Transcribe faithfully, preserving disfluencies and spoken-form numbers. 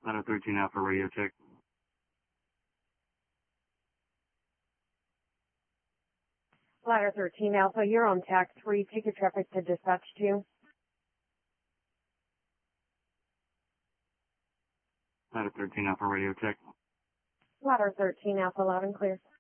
Ladder thirteen Alpha radio check. Ladder thirteen Alpha, you're on tack three. Take your traffic to dispatch two. Ladder thirteen Alpha radio check. Ladder thirteen Alpha, loud and clear.